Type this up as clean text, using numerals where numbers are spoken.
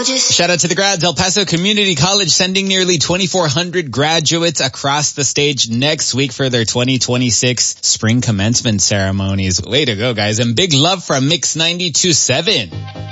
Shout out to the grads. El Paso Community College sending nearly 2,400 graduates across the stage next week for their 2026 spring commencement ceremonies. Way to go, guys. And big love from Mix 92.7.